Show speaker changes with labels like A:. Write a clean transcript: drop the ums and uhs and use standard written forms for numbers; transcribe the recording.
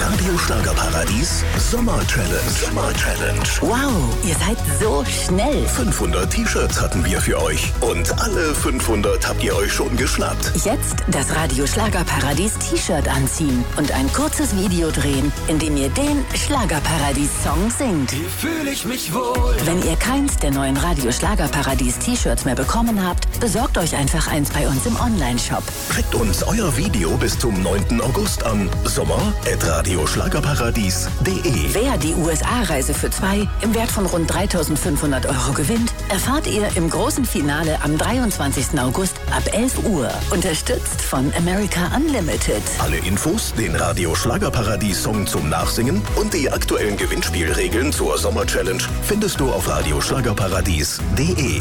A: Radio Schlagerparadies Sommer Challenge. Sommer Challenge.
B: Wow, ihr seid so schnell.
A: 500 T-Shirts hatten wir für euch. Und alle 500 habt ihr euch schon geschnappt.
B: Jetzt das Radio Schlagerparadies T-Shirt anziehen und ein kurzes Video drehen, in dem ihr den Schlagerparadies-Song singt.
C: Hier fühle ich mich wohl.
B: Wenn ihr keins der neuen Radio Schlagerparadies T-Shirts mehr bekommen habt, besorgt euch einfach eins bei uns im Onlineshop.
A: Schickt uns euer Video bis zum 9. August an sommer@radioschlagerparadies.de.
B: Wer die USA-Reise für 2 im Wert von rund 3.500 € gewinnt, erfahrt ihr im großen Finale am 23. August ab 11 Uhr. Unterstützt von America Unlimited.
A: Alle Infos, den Radio Schlagerparadies-Song zum Nachsingen und die aktuellen Gewinnspielregeln zur Sommer-Challenge findest du auf radioschlagerparadies.de.